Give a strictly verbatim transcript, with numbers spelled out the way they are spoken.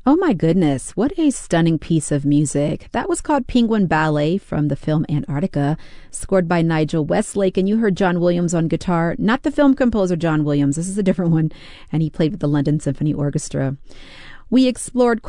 Oh my goodness, what a stunning piece of music. That was called Penguin Ballet from the film Antarctica, scored by Nigel Westlake, and you heard John Williams on guitar, not the film composer John Williams, this is a different one, and he played with the London Symphony Orchestra. We explored